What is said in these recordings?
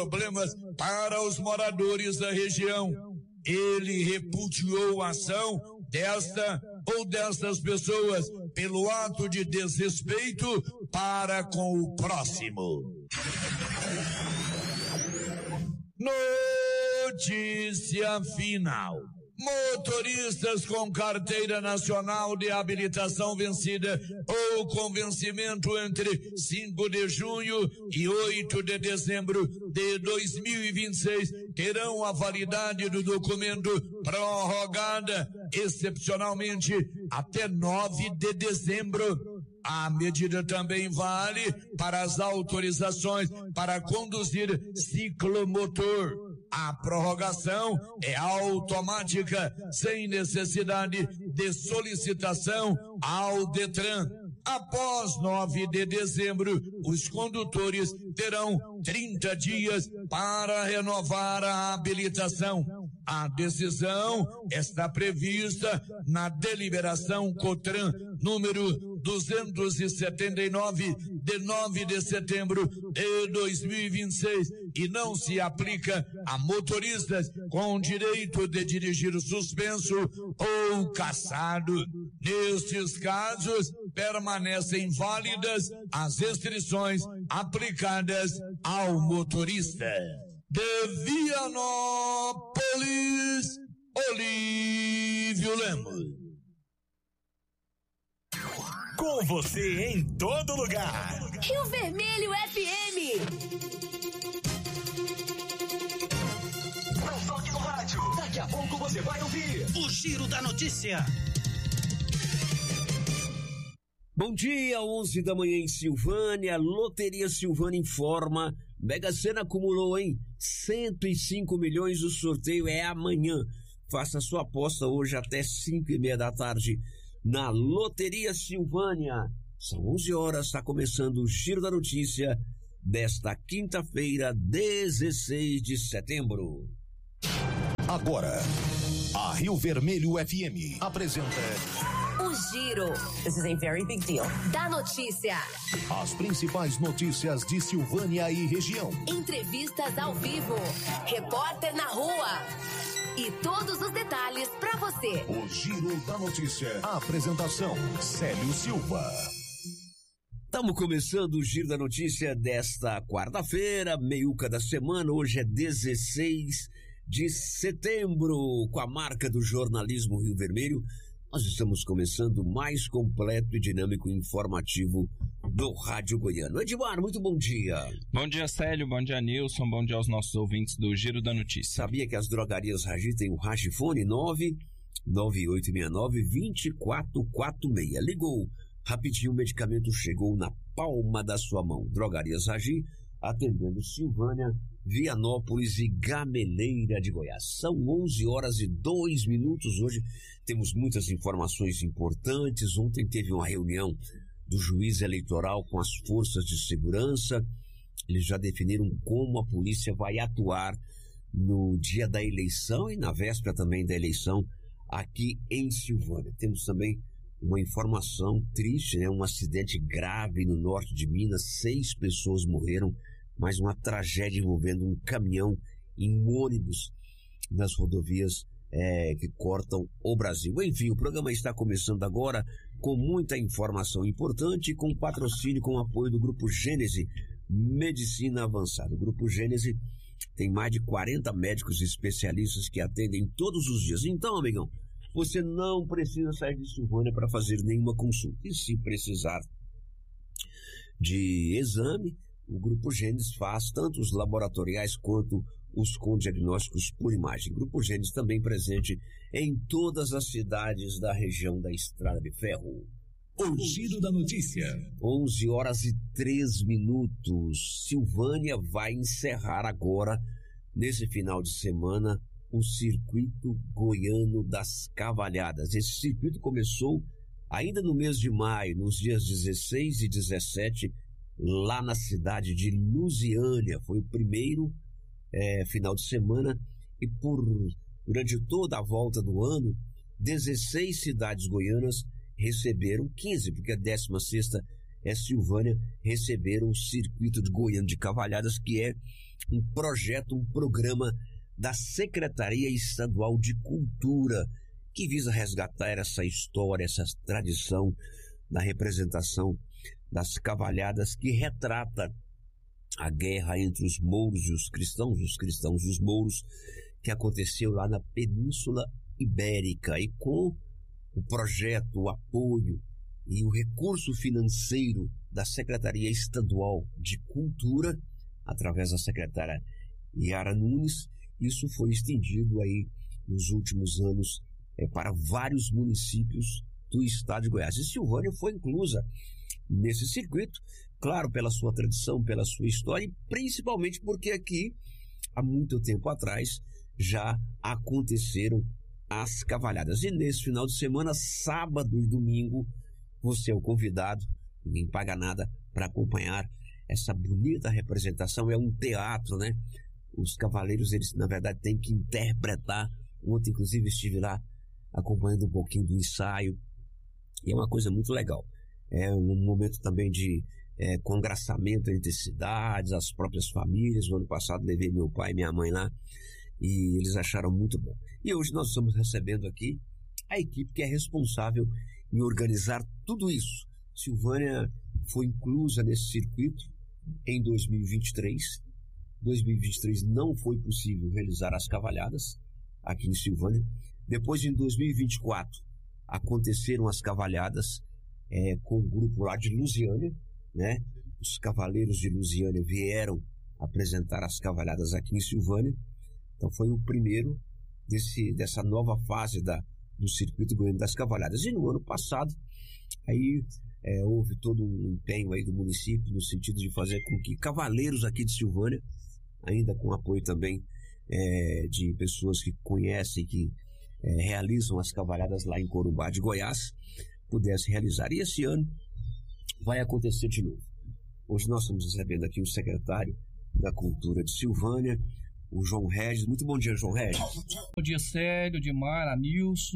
problemas para os moradores da região. Ele repudiou a ação desta ou destas pessoas pelo ato de desrespeito para com o próximo. Notícia final. Motoristas com carteira nacional de habilitação vencida ou com vencimento entre 5 de junho e 8 de dezembro de 2026 terão a validade do documento prorrogada excepcionalmente até 9 de dezembro. A medida também vale para as autorizações para conduzir ciclomotor. A prorrogação é automática, sem necessidade de solicitação ao Detran. Após 9 de dezembro, os condutores terão 30 dias para renovar a habilitação. A decisão está prevista na deliberação COTRAN número 279 de 9 de setembro de 2026 e não se aplica a motoristas com direito de dirigir suspenso ou cassado. Nestes casos, permanecem válidas as restrições aplicadas ao motorista. De Vianópolis, Olívio Lemos. Com você em todo lugar. Rio Vermelho FM. Não toque no rádio. Daqui a pouco você vai ouvir o Giro da Notícia. Bom dia, 11 da manhã em Silvânia. Loteria Silvânia informa. Mega Sena acumulou, 105 milhões. O sorteio é amanhã. Faça sua aposta hoje até 5:30 da tarde na Loteria Silvânia. São 11 horas, está começando o Giro da Notícia desta quinta-feira, 16 de setembro. Agora, a Rio Vermelho FM apresenta O Giro. This is a very big deal. Da notícia. as principais notícias de Silvânia e região. Entrevistas ao vivo. Repórter na rua. E todos os detalhes para você. O Giro da Notícia. A apresentação, Célio Silva. Estamos começando o Giro da Notícia desta quarta-feira, meiuca da semana. Hoje é 16 de setembro, com a marca do jornalismo Rio Vermelho. Nós estamos começando o mais completo e dinâmico informativo do Rádio Goiano. Edmar, muito bom dia. Bom dia, Célio, bom dia, Nilson, bom dia aos nossos ouvintes do Giro da Notícia. Sabia que as drogarias Ragi têm o Ragifone 99869-2446. Ligou, rapidinho o medicamento chegou na palma da sua mão. Drogarias Ragi, atendendo Silvânia, Vianópolis e Gameleira de Goiás. São 11 horas e 2 minutos. Hoje temos muitas informações importantes. Ontem teve uma reunião do juiz eleitoral com as forças de segurança. Eles já definiram como a polícia vai atuar no dia da eleição e na véspera também da eleição aqui em Silvânia. Temos também uma informação triste, um acidente grave no norte de Minas. 6 pessoas morreram, mais uma tragédia envolvendo um caminhão e um ônibus nas rodovias que cortam o Brasil. Enfim, o programa está começando agora com muita informação importante, com patrocínio, com apoio do Grupo Gênese Medicina Avançada. O Grupo Gênese tem mais de 40 médicos especialistas que atendem todos os dias. Então, amigão, você não precisa sair de Silvânia para fazer nenhuma consulta. E se precisar de exame, o Grupo Gênesis faz tanto os laboratoriais quanto os com diagnósticos por imagem. Grupo Gênesis também presente em todas as cidades da região da Estrada de Ferro. O Giro da Notícia. 11 horas e 3 minutos. Silvânia vai encerrar agora, nesse final de semana, o Circuito Goiano das Cavalhadas. Esse circuito começou ainda no mês de maio, nos dias 16 e 17, lá na cidade de Lusiânia. Foi o primeiro final de semana e durante toda a volta do ano, 16 cidades goianas receberam, 15, porque a 16ª é Silvânia, receberam o Circuito de Goiano de Cavalhadas, que é um projeto, um programa da Secretaria Estadual de Cultura, que visa resgatar essa história, essa tradição da representação das cavalhadas, que retrata a guerra entre os mouros e os cristãos e os mouros, que aconteceu lá na Península Ibérica. E com o projeto, o apoio e o recurso financeiro da Secretaria Estadual de Cultura, através da secretária Yara Nunes, isso foi estendido aí nos últimos anos para vários municípios do estado de Goiás. E Silvânia foi inclusa nesse circuito, claro, pela sua tradição, pela sua história, e principalmente porque aqui, há muito tempo atrás, já aconteceram as cavalhadas. E nesse final de semana, sábado e domingo, você é o convidado, ninguém paga nada para acompanhar essa bonita representação. É um teatro, né? Os cavaleiros, eles na verdade têm que interpretar. Ontem, inclusive, estive lá acompanhando um pouquinho do ensaio, e é uma coisa muito legal. É um momento também de congraçamento entre cidades, as próprias famílias. No ano passado levei meu pai e minha mãe lá, e eles acharam muito bom. E hoje nós estamos recebendo aqui a equipe que é responsável em organizar tudo isso. Silvânia foi inclusa nesse circuito em 2023. 2023 não foi possível realizar as cavalhadas aqui em Silvânia. Depois, em 2024, aconteceram as cavalhadas com o grupo lá de Lusiânia, né? Os cavaleiros de Lusiânia vieram apresentar as cavalhadas aqui em Silvânia. Então foi o primeiro dessa nova fase do Circuito Goiano das Cavalhadas. E no ano passado, aí houve todo um empenho aí do município no sentido de fazer com que cavaleiros aqui de Silvânia, ainda com apoio também de pessoas que conhecem, que realizam as cavalhadas lá em Corumbá de Goiás, pudessem realizar. E esse ano vai acontecer de novo. Hoje nós estamos recebendo aqui o secretário da Cultura de Silvânia, o João Regis. Muito bom dia, João Regis. Bom dia, Célio, Dimar, Anilson,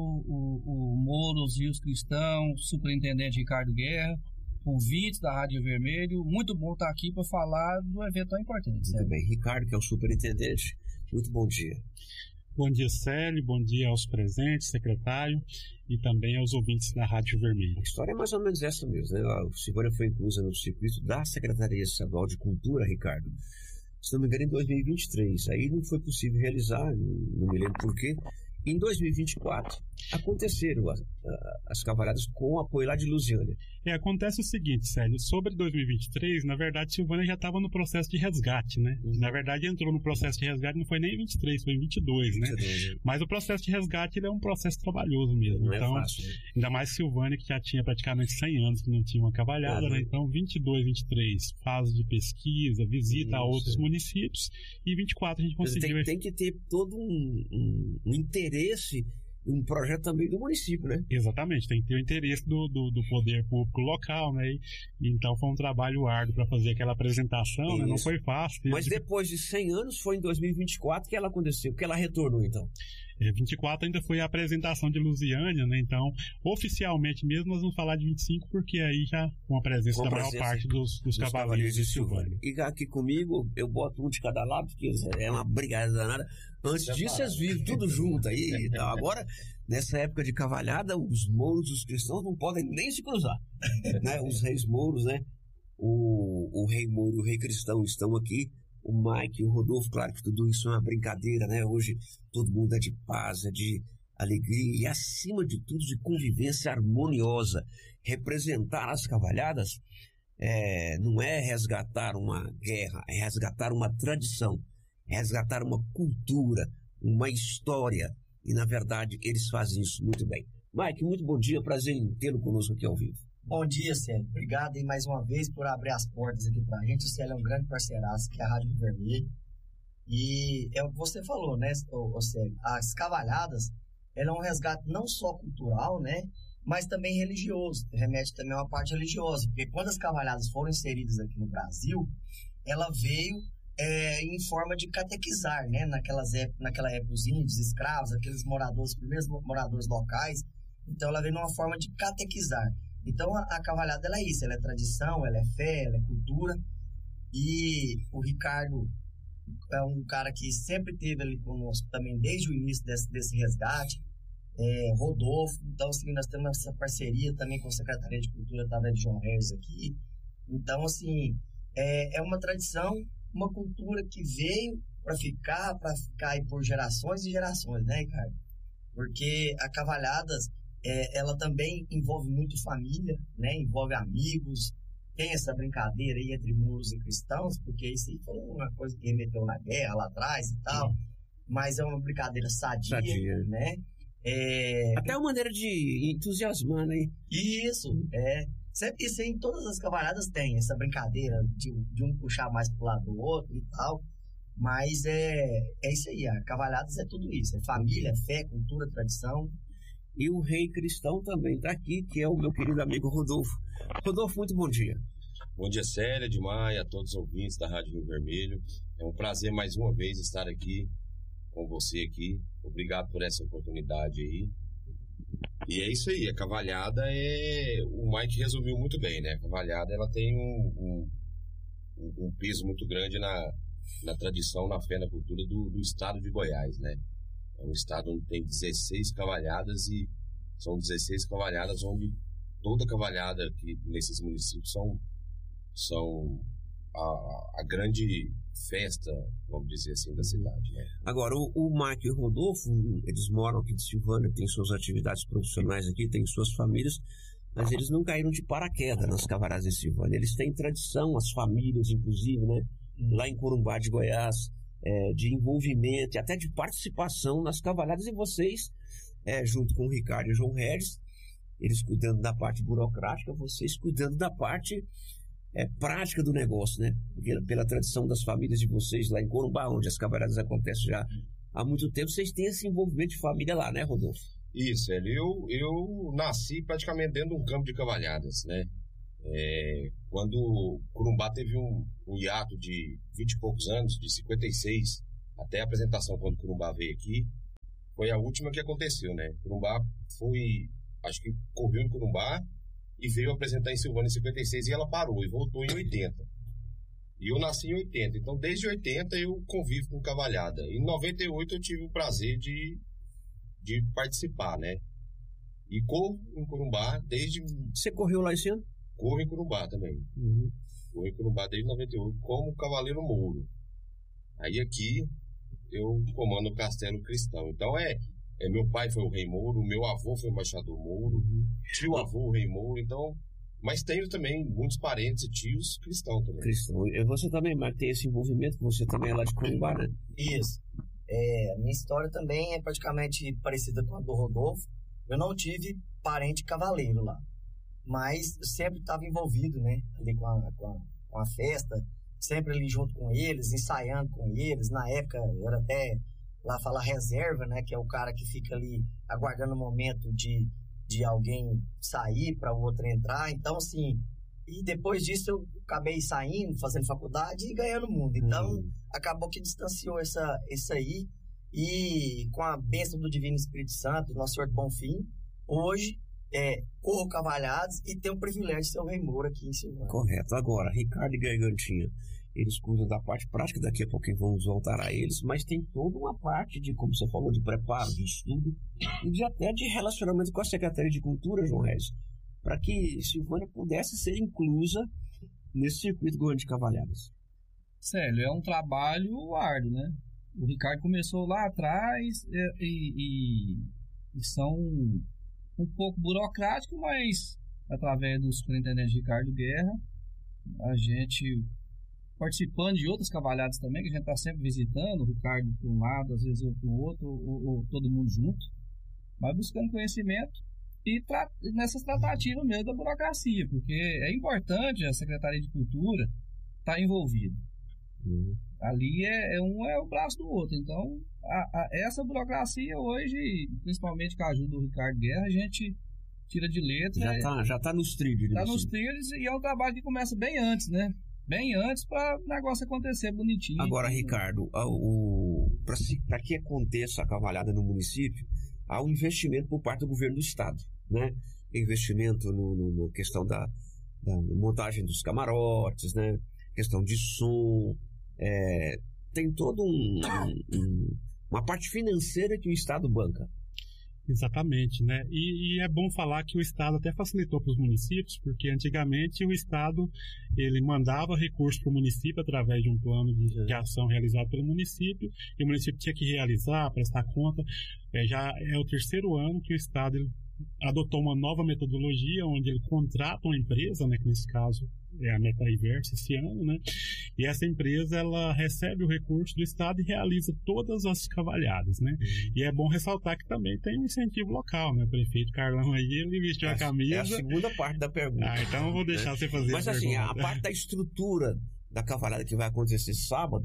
o Mouros e os Cristãos, superintendente Ricardo Guerra, ouvintes da Rádio Vermelho. Muito bom estar aqui para falar do evento tão importante. Muito bem, Ricardo, que é o superintendente. Muito bom dia. Bom dia, Célio. Bom dia aos presentes, secretário, e também aos ouvintes da Rádio Vermelho. A história é mais ou menos essa mesmo, né? A Silvânia foi inclusa no circuito da Secretaria Estadual de Cultura, Ricardo, se não me engano, em 2023. Aí não foi possível realizar, não me lembro por quê. Em 2024, aconteceram as cavalhadas com o apoio lá de Lusiânia. Acontece o seguinte, Célio, sobre 2023, na verdade, Silvânia já estava no processo de resgate, né? Na verdade, entrou no processo de resgate, não foi nem em 23, foi em 22, né? 22. Mas o processo de resgate, ele é um processo trabalhoso mesmo. Não então, é fácil, né? Ainda mais Silvânia, que já tinha praticamente 100 anos que não tinha uma cavalhada, né? Então, 22, 23, fase de pesquisa, visita a outros municípios, e 24 a gente conseguiu... Tem que ter todo um interesse, um projeto também do município, né? Exatamente, tem que ter o interesse do poder público local, né? Então foi um trabalho árduo para fazer aquela apresentação, né? Não foi fácil. Mas depois de 100 anos, foi em 2024 que ela aconteceu, que ela retornou, então. 24 ainda foi a apresentação de Lusiânia, né? Então, oficialmente mesmo, nós vamos falar de 25, porque aí já com a presença da maior parte dos cavaleiros de Silvânia. E aqui comigo, eu boto um de cada lado, porque é uma brigada danada. Antes disso, vocês viram tudo junto aí. Então, agora, nessa época de cavalhada, os mouros e os cristãos não podem nem se cruzar, né? Os reis mouros, né? O rei mouro e o rei cristão estão aqui. O Mike, o Rodolfo, claro que tudo isso é uma brincadeira, né? Hoje todo mundo é de paz, é de alegria e, acima de tudo, de convivência harmoniosa. Representar as cavalhadas não é resgatar uma guerra, é resgatar uma tradição, é resgatar uma cultura, uma história. E, na verdade, eles fazem isso muito bem. Mike, muito bom dia, prazer em tê-lo conosco aqui ao vivo. Bom dia, Célio. Obrigado aí mais uma vez por abrir as portas aqui pra gente. O Célio é um grande parceiraço, que é a Rádio Vermelho. E é o que você falou, né, Célio? As cavalhadas, ela é um resgate não só cultural, né, mas também religioso. Remete também a uma parte religiosa. Porque quando as cavalhadas foram inseridas aqui no Brasil, ela veio em forma de catequizar, né? Naquela época, os índios, escravos, aqueles moradores, primeiros moradores locais. Então, ela veio numa forma de catequizar. Então, a cavalhada, ela é isso, ela é tradição, ela é fé, ela é cultura. E o Ricardo é um cara que sempre esteve ali conosco também desde o início desse resgate. Rodolfo, então assim, nós temos essa parceria também com a Secretaria de Cultura através de João Reis aqui. Então, assim, é uma tradição, uma cultura que veio para ficar aí por gerações e gerações, né, Ricardo? Porque a Cavalhadas, ela também envolve muito família, né? Envolve amigos, tem essa brincadeira aí entre muros e cristãos, porque isso aí foi uma coisa que remeteu na guerra lá atrás e tal, mas é uma brincadeira sadia. Né? Até uma maneira de entusiasmar, né? Isso, sempre isso aí, em todas as cavalhadas tem essa brincadeira de um puxar mais pro lado do outro e tal, mas é isso aí, a Cavalhadas é tudo isso, é família, fé, cultura, tradição. E o rei cristão também está aqui, que é o meu querido amigo Rodolfo. Rodolfo, muito bom dia. Bom dia, Célia, Edmar, a todos os ouvintes da Rádio Rio Vermelho. É um prazer mais uma vez estar aqui com você aqui. Obrigado por essa oportunidade aí. E é isso aí, a cavalhada o Mike resumiu muito bem, né? A cavalhada, ela tem um peso muito grande na tradição, na fé, na cultura do estado de Goiás, né? É um estado onde tem 16 cavalhadas e são 16 cavalhadas onde toda cavalhada aqui nesses municípios são a grande festa, vamos dizer assim, da cidade, né? Agora, o Mike e o Rodolfo, eles moram aqui de Silvânia, têm suas atividades profissionais aqui, têm suas famílias, mas eles não caíram de paraquedas nas cavalhadas de Silvânia. Eles têm tradição, as famílias, inclusive, né? Lá em Corumbá de Goiás, de envolvimento e até de participação nas cavalhadas, e vocês, junto com o Ricardo e o João Regis, eles cuidando da parte burocrática, vocês cuidando da parte prática do negócio, né? Pela tradição das famílias de vocês lá em Corumbá, onde as cavalhadas acontecem já há muito tempo, vocês têm esse envolvimento de família lá, né, Rodolfo? Isso, eu nasci praticamente dentro de um campo de cavalhadas, né? Quando Corumbá teve um hiato de 20 e poucos anos, de 56, até a apresentação quando Corumbá veio aqui, foi a última que aconteceu, né? Corumbá acho que correu em Corumbá e veio apresentar em Silvânia em 56 e ela parou e voltou em 80. E eu nasci em 80, então desde 80 eu convivo com cavalhada. Em 98 eu tive o prazer de participar, né? E corro em Corumbá desde... Você correu lá esse ano? Corro em Corumbá também. Corro em Corumbá desde 98 como cavaleiro mouro. Aí aqui eu comando o Castelo Cristão. Então meu pai foi o Rei Mouro, meu avô foi o Embaixador Mouro, tio avô o Rei Mouro, então... Mas tenho também muitos parentes e tios cristãos também. Cristão. E você também, Marcos, tem esse envolvimento, você também é lá de Corumbá, né? Isso. A minha história também é praticamente parecida com a do Rodolfo. Eu não tive parente cavaleiro lá, mas eu sempre estava envolvido, né? Ali com a festa, sempre ali junto com eles, ensaiando com eles. Na época, era até... lá fala reserva, né, que é o cara que fica ali aguardando o momento de alguém sair para o outro entrar. Então, assim, e depois disso eu acabei saindo, fazendo faculdade e ganhando mundo. Então, acabou que distanciou isso aí. E com a bênção do Divino Espírito Santo, Nosso Senhor do Bom Fim, hoje corro cavalhadas e tenho o privilégio de ser o Rei Mouro aqui em Silvânia. Correto. Agora, Ricardo e Gargantinha, eles cuidam da parte prática, daqui a pouquinho vamos voltar a eles, mas tem toda uma parte de, como você falou, de preparo, de estudo e até de relacionamento com a Secretaria de Cultura, João Regis, para que Silvânia pudesse ser inclusa nesse circuito Goiânia de Cavalhadas. Célio, é um trabalho árduo, né? O Ricardo começou lá atrás e são um pouco burocrático, mas através do superintendente Ricardo Guerra, a gente... participando de outras cavalhadas também, que a gente está sempre visitando, o Ricardo para um lado, às vezes eu para o outro, ou todo mundo junto, mas buscando conhecimento e nessas tratativas mesmo da burocracia, porque é importante a Secretaria de Cultura estar envolvida. Ali um é o braço do outro, então essa burocracia hoje, principalmente com a ajuda do Ricardo Guerra, a gente tira de letra. Já tá nos trilhos. Está nos trilhos e é um trabalho que começa bem antes, né? Bem antes para o negócio acontecer bonitinho. Agora, Ricardo, para que aconteça a cavalhada no município, há um investimento por parte do governo do estado, né? Investimento na questão da montagem dos camarotes, né? Questão de som, tem todo uma parte financeira que o Estado banca. Exatamente, né? E é bom falar que o Estado até facilitou para os municípios, porque antigamente o Estado ele mandava recursos para o município através de um plano de ação realizado pelo município, e o município tinha que realizar, prestar conta. Já é o terceiro ano que o Estado adotou uma nova metodologia, onde ele contrata uma empresa, né, que nesse caso é a Metaiverse esse ano, né? E essa empresa, ela recebe o recurso do Estado e realiza todas as cavalhadas, né? E é bom ressaltar que também tem um incentivo local, né? O prefeito Carlão aí, ele vestiu a camisa. É a segunda parte da pergunta. Então eu vou deixar você fazer Mas a assim, pergunta. a parte da estrutura da cavalhada que vai acontecer sábado,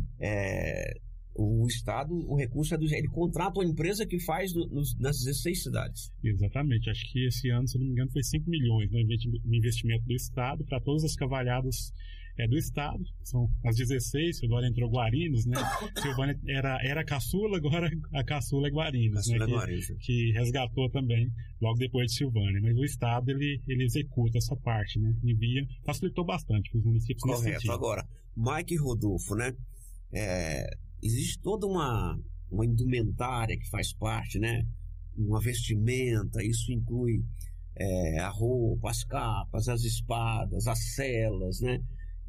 o Estado, o recurso ele contrata uma empresa que faz nas 16 cidades. Exatamente, acho que esse ano, se não me engano, foi 5 milhões no investimento do Estado para todas as cavalhadas do Estado, são as 16, agora entrou Guarinos, né? Silvânia era caçula, agora a caçula é Guarinos, né? Que resgatou também logo depois de Silvânia, mas o Estado ele executa essa parte, né? Envia, facilitou bastante para os municípios. Correto. Agora, Mike e Rodolfo, né? Existe toda uma indumentária que faz parte, né? Uma vestimenta, isso inclui a roupa, as capas, as espadas, as celas, né?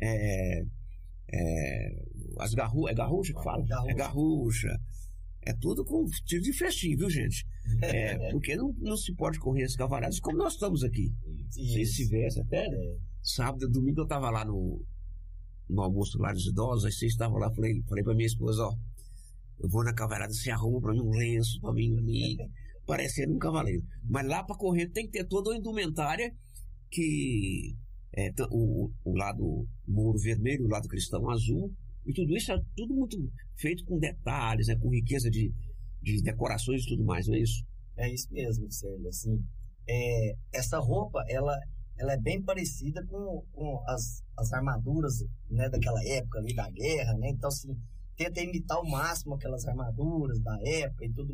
É garrucha que fala? É garrucha. É tudo com tiro de festim, viu, gente? Porque não se pode correr as cavalhadas como nós estamos aqui. Se tivesse até, né? Sábado e domingo eu estava lá no almoço lá dos idosos, aí vocês estavam lá, falei pra minha esposa, ó, eu vou na cavalhada, você arruma pra mim um lenço, pra mim parecendo um cavaleiro. Mas lá pra correr tem que ter toda uma indumentária que o lado Mouro vermelho, o lado cristão azul, e tudo isso é tudo muito feito com detalhes, né, com riqueza de decorações e tudo mais, não é isso? É isso mesmo, Célio, assim, essa roupa, ela é bem parecida com as armaduras, né, daquela época ali da guerra, né? Então, assim, tenta imitar ao máximo aquelas armaduras da época e tudo